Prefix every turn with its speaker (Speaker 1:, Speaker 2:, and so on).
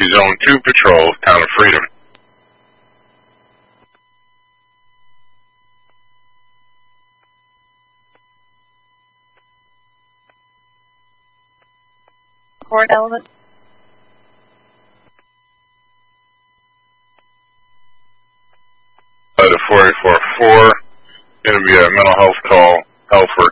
Speaker 1: Rescue Zone 2 Patrol, Town of Freedom.
Speaker 2: Court element.
Speaker 1: To 4844, going to be a mental health call, health for